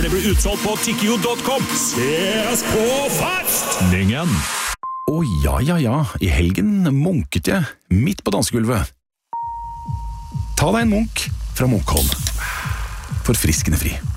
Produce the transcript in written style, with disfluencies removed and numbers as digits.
Det blir utsolgt på tikkio.com. Ses på festningen! Ja, i helgen munket jeg midt på dansegulvet. Ta deg en munk fra Munkholm. Forfriskende fri.